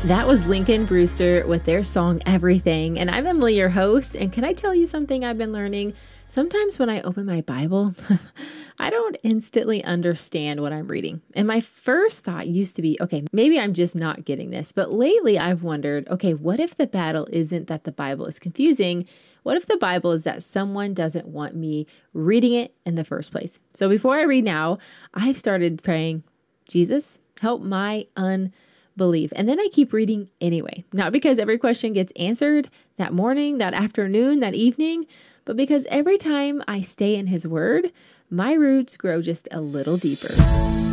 That was Lincoln Brewster with their song Everything. And I'm Emily, your host. And can I tell you something I've been learning? Sometimes when I open my Bible, I don't instantly understand what I'm reading. And my first thought used to be, okay, maybe I'm just not getting this. But lately I've wondered, okay, what if the battle isn't that the Bible is confusing? What if the Bible is that someone doesn't want me reading it in the first place? So before I read now, I've started praying, Jesus, help my unbelief. And then I keep reading anyway, not because every question gets answered that morning, that afternoon, that evening, but because every time I stay in his word, my roots grow just a little deeper.